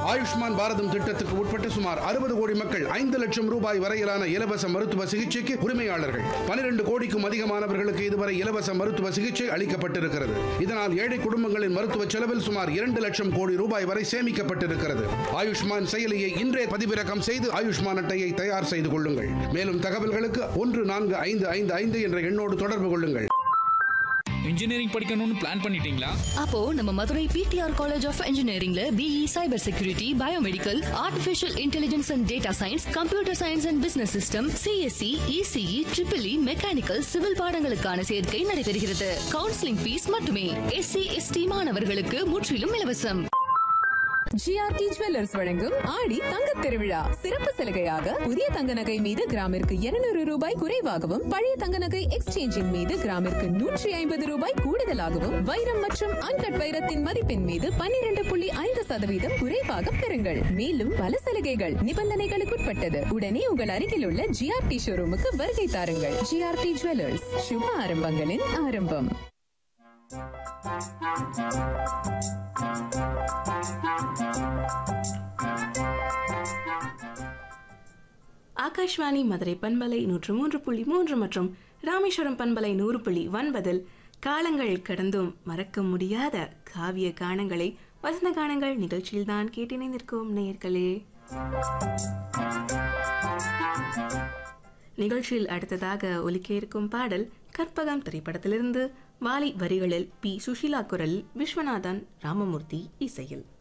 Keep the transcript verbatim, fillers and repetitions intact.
ஆயுஷ்மான் பாரதம் திட்டத்துக்கு உட்பட்ட சுமார் அறுபது கோடி மக்கள் ஐந்து லட்சம் ரூபாய் வரையிலான இலவச மருத்துவ சிகிச்சைக்கு உரிமையாளர்கள். பனிரெண்டு கோடிக்கும் அதிகமானவர்களுக்கு இதுவரை இலவச மருத்துவ சிகிச்சை அளிக்கப்பட்டிருக்கிறது. இதனால் ஏழை குடும்பங்களின் மருத்துவ செலவில் சுமார் இரண்டு லட்சம் கோடி ரூபாய் வரை சேமிக்கப்பட்டிருக்கிறது. ஆயுஷ்மான் செயலியை இன்றே பதிவிறக்கம் செய்து ஆயுஷ்மான் அட்டையை தயார் செய்து கொள்ளுங்கள். மேலும் தகவல்களுக்கு ஒன்று நான்கு ஐந்து ஐந்து ஐந்து என்ற எண்ணோடு தொடர்பு கொள்ளுங்கள். இன்ஜினியரிங் படிக்கணும்னு பிளான் பண்ணிட்டீங்களா? அப்போ நம்ம Madurai PTR college of இன்ஜினியரிங்ல BE cyber security, biomedical, artificial intelligence and data science, computer science and business system, CSC, ECE, triple E, mechanical, civil பாடங்களுக்கான சேர்க்கை நடைபெறுகிறது. கவுன்சிலிங் ஃபீஸ் மட்டுமே. எஸ்சி எஸ்டி மாணவர்களுக்கு முற்றிலும் இலவசம். ஜிஆர்டி ஜுவல்லர்ஸ் வழங்கும் ஆடி தங்க திருவிழா சிறப்பு சலுகையாக புதிய தங்க நகை மீது கிராமிற்கு இருநூறு ரூபாய் குறைவாகவும், பழைய தங்க நகை எக்ஸ்சேஞ்சின் மீது கிராமிற்கு நூற்றி ஐம்பது ரூபாய் கூடுதலாகவும், வைரம் மற்றும் அன்கட் வைரத்தின் மதிப்பின் மீது பன்னிரண்டு புள்ளி ஐந்து சதவீதம் குறைவாக பெறுங்கள். மேலும் பல சலுகைகள் நிபந்தனைகளுக்குட்பட்டது. உடனே உங்கள் அருகில் உள்ள ஜிஆர்டி ஷோரூமுக்கு வருகை தாருங்கள். ஜிஆர்டி ஜுவல்லர்ஸ், சுப ஆரம்பங்களின் ஆரம்பம். ஆகாஷ்வாணி மதுரை பண்பலை நூற்று மூன்று புள்ளி மூன்று மற்றும் ராமேஸ்வரம் பண்பலை நூறு புள்ளி ஒன்பதில் காலங்கள் கடந்தும் மறக்க முடியாத காவிய கானங்களை வசந்த கானங்கள் நிகழ்ச்சியில்தான் கேட்டிணைந்திருக்கும் நேயர்களே. நிகழ்ச்சியில் அடுத்ததாக ஒலிக்க இருக்கும் பாடல் கற்பகம் திரைப்படத்திலிருந்து வாலி வரிகளில் பி சுஷீலா குரல், விஸ்வநாதன் ராமமூர்த்தி இசையில்.